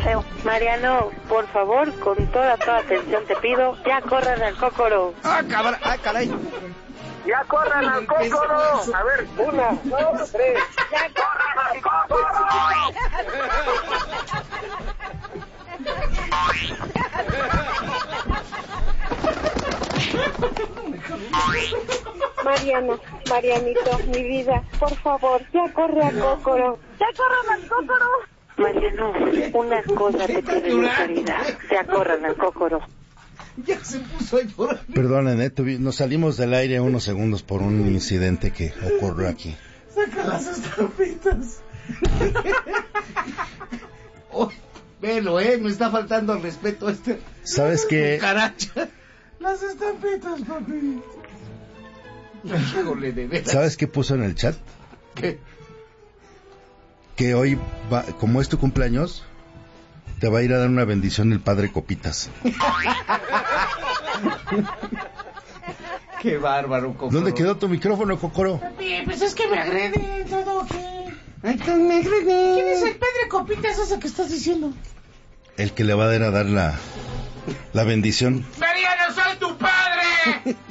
feo. Mariano, por favor, con toda atención te pido, ya corran al Cócoro. Caray. ¡Ya corran al Cócoro! A ver, 1, 2, 3. ¡Ya corran al Cócoro! Marianito, mi vida, por favor, ya corre al Cócoro. ¡Ya corran al Cócoro! Mariano, una cosa te pido en la caridad, ya corran al Cócoro. Ya se puso ahí por ahí. Perdonen, nos salimos del aire unos segundos por un incidente que ocurrió aquí. Saca las estampitas. Oh, velo, me está faltando el respeto ¿Sabes qué? Caracha. Las estampitas, papi. Híjole, de veras. ¿Sabes qué puso en el chat? ¿Qué? Que hoy, como es tu cumpleaños, te va a ir a dar una bendición el padre Copitas. Qué bárbaro, Cocoro. ¿Dónde quedó tu micrófono, Cocoro? Papi, pues es que me agrede todo, ¿qué? Ay, me agrede. ¿Quién es el padre Copitas ese que estás diciendo? El que le va a dar la bendición. ¡Mariano, soy tu padre!